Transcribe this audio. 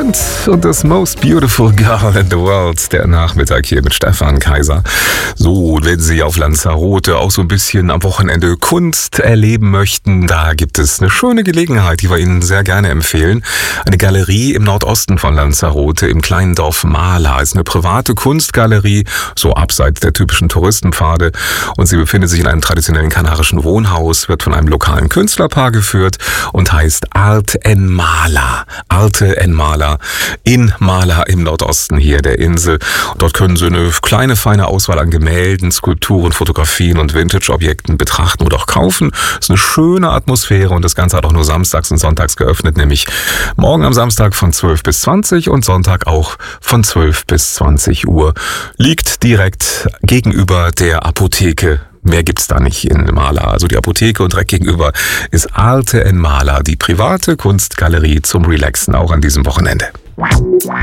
Trend und das Most Beautiful Girl in the World. Der Nachmittag hier mit Stefan Kaiser. So, wenn Sie auf Lanzarote auch so ein bisschen am Wochenende Kunst erleben möchten, da gibt es eine schöne Gelegenheit, die wir Ihnen sehr gerne empfehlen. Eine Galerie im Nordosten von Lanzarote, im kleinen Dorf Mala. Ist eine private Kunstgalerie, so abseits der typischen Touristenpfade. Und sie befindet sich in einem traditionellen kanarischen Wohnhaus, wird von einem lokalen Künstlerpaar geführt und heißt Arte en Mala. Arte en Mala in Mala im Nordosten hier der Insel. Dort können Sie eine kleine, feine Auswahl an Gemälden, Skulpturen, Fotografien und Vintage-Objekten betrachten oder auch kaufen. Ist eine schöne Atmosphäre und das Ganze hat auch nur samstags und sonntags geöffnet, nämlich morgen am Samstag von 12 bis 20 und Sonntag auch von 12 bis 20 Uhr. Liegt direkt gegenüber der Apotheke. Mehr gibt's da nicht in Mala. Also die Apotheke und direkt gegenüber ist Arte en Mala, die private Kunstgalerie zum Relaxen, auch an diesem Wochenende.